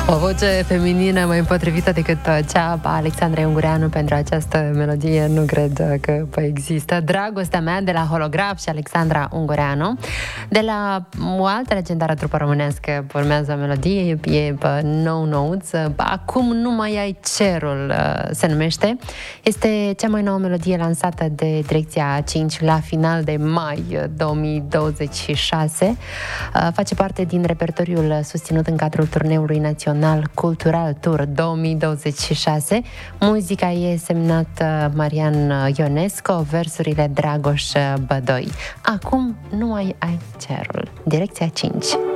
O voce feminină mai potrivită decât cea a Alexandrei Ungureanu pentru această melodie nu cred că există. Dragostea mea de la Holograf și Alexandra Ungureanu. De la o altă legendară trupă românească urmează melodie, e nou-nouț. Acum nu mai ai cerul, se numește. Este cea mai nouă melodie lansată de Direcția 5 la final de mai 2026. Face parte din repertoriul susținut în cadrul turneului național Cultural Tour 2026. Muzica e semnată Marian Ionesco, versurile Dragoș Bădoi. Acum nu mai ai cerul. Direcția 5.